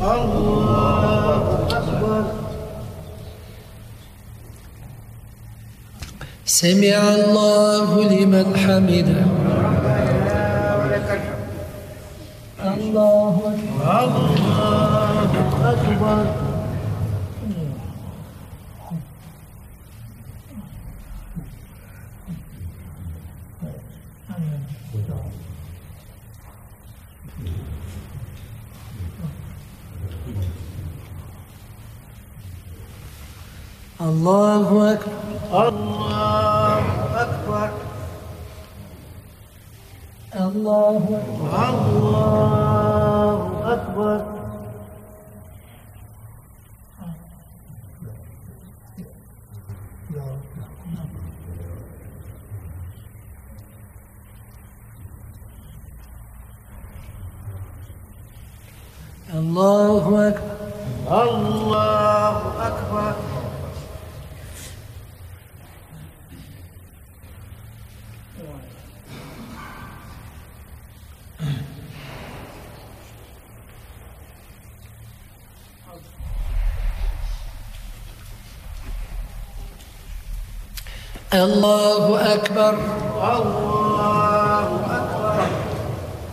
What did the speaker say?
الله أكبر. سمع الله لمن حمده. الله أكبر. الله أكبر. الله أكبر. الله أكبر. الله أكبر. الله أكبر. الله أكبر. الله